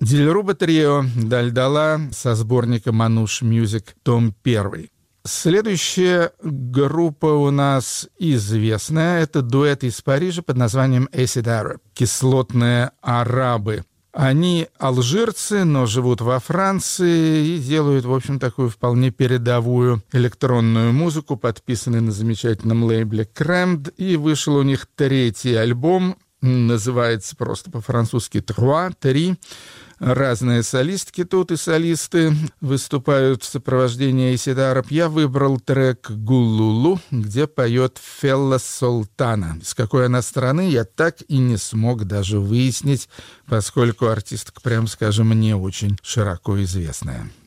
Дильруба Трио, Дальдала со сборника «Мануш Мьюзик», том 1. Следующая группа у нас известная. Это дуэт из Парижа под названием Acid Arab, кислотные арабы. Они алжирцы, но живут во Франции и делают, в общем, такую вполне передовую электронную музыку, подписанную на замечательном лейбле Crammed. И вышел у них 3-й альбом, называется просто по-французски «Три». Разные солистки тут и солисты выступают в сопровождении Acid Arab. Я выбрал трек «Гуллулу», где поет Фелла Солтана. С какой она страны, я так и не смог даже выяснить, поскольку артистка, прям скажем, не очень широко известная.